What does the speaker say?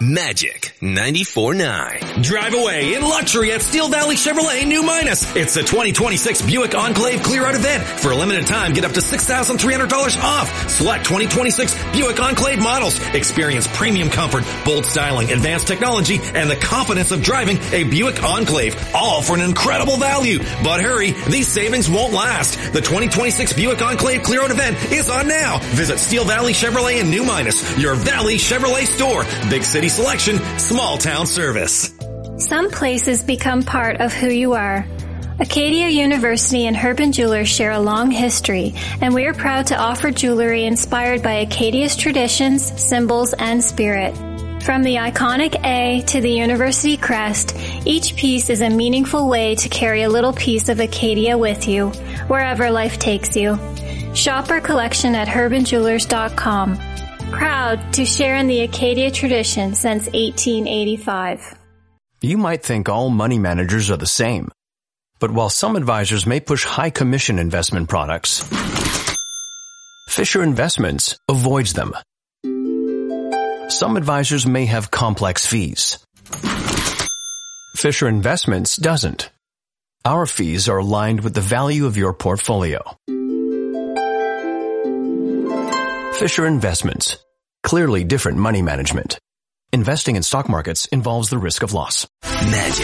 Magic 94.9. Drive away in luxury at Steel Valley Chevrolet New Minas. It's the 2026 Buick Enclave Clear Out event. For a limited time, get up to $6,300 off. Select 2026 Buick Enclave models. Experience premium comfort, bold styling, advanced technology, and the confidence of driving a Buick Enclave, all for an incredible value. But hurry, these savings won't last. The 2026 Buick Enclave Clear Out event is on now. Visit Steel Valley Chevrolet in New Minas, your Valley Chevrolet store. Big city selection, small town service. Some places become part of who you are. Acadia University and Herbin Jewelers share a long history, and we are proud to offer jewelry inspired by Acadia's traditions, symbols, and spirit. From the iconic A to the university crest, each piece is a meaningful way to carry a little piece of Acadia with you, wherever life takes you. Shop our collection at herbinjewelers.com. Proud to share in the Acadia tradition since 1885. You might think all money managers are the same. But while some advisors may push high commission investment products, Fisher Investments avoids them. Some advisors may have complex fees. Fisher Investments doesn't. Our fees are aligned with the value of your portfolio. Fisher Investments. Clearly different money management. Investing in stock markets involves the risk of loss. Magic